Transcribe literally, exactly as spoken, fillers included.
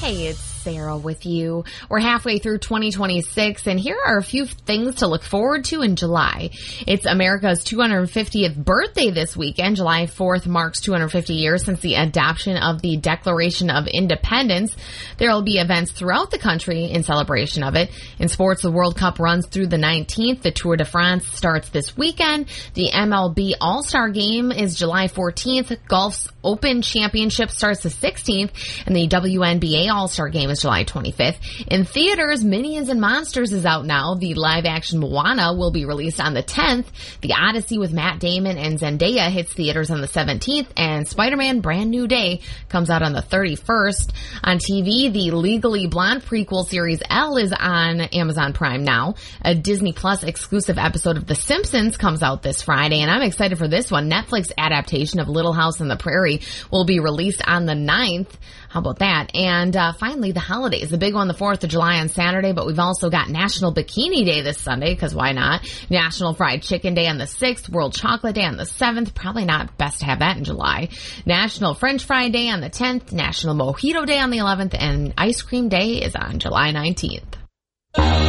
It's Sarah with you. We're halfway through twenty twenty-six, and here are a few things to look forward to in July. It's America's two hundred fiftieth birthday this weekend. July fourth marks two hundred fifty years since the adoption of the Declaration of Independence. There will be events throughout the country in celebration of it. In sports, the World Cup runs through the nineteenth. The Tour de France starts this weekend. The M L B All-Star Game is July fourteenth. Golf's Open Championship starts the sixteenth, and the W N B A All-Star Game is July twenty-fifth. In theaters, Minions and Monsters is out now. The live-action Moana will be released on the tenth. The Odyssey with Matt Damon and Zendaya hits theaters on the seventeenth, and Spider-Man Brand New Day comes out on the thirty-first. On T V, the Legally Blonde prequel series Elle is on Amazon Prime now. A Disney Plus exclusive episode of The Simpsons comes out this Friday, and I'm excited for this one. Netflix adaptation of Little House on the Prairie will be released on the ninth. How about that? And uh, finally, the holidays. The big one, the fourth of July on Saturday, but we've also got National Bikini Day this Sunday, because why not? National Fried Chicken Day on the sixth, World Chocolate Day on the seventh. Probably not best to have that in July. National French Fry Day on the tenth, National Mojito Day on the eleventh, and Ice Cream Day is on July nineteenth.